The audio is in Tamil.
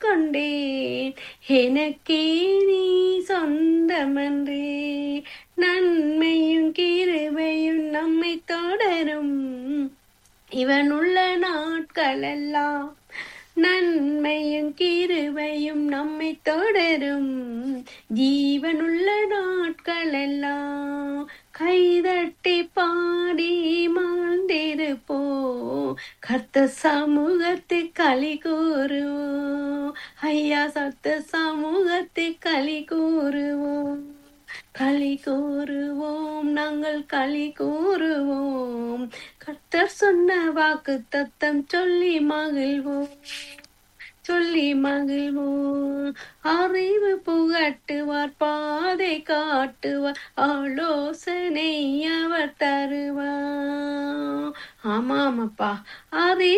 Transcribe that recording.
கொண்டேன். எனக்கே நீ சொந்தமன்றே. நன்மையும் கிருபையும் நம்மை தொடரும் இவனுள்ள நாட்களெல்லாம். நன்மையும் கிருபையும் நம்மை தொடரும் ஜீவனுள்ள நாட்களெல்லாம். கைதட்டி பாடி மாண்டிருப்போ, கர்த்தர் சமூகத்தை களி கூறுவோம். ஐயா சத்த சமூகத்தை களி கூறுவோம். களி கூறுவோம், நாங்கள் களி கூறுவோம். கர்த்தர் சொன்ன வாக்கு தத்தம் சொல்லி மகிழ்வோம். சொல்லி மகிழ்வோம். அறிவு புகட்டுவார், பாதை காட்டுவார், ஆலோசனை அவர் தருவார். ஆமாமப்பா, அறிவு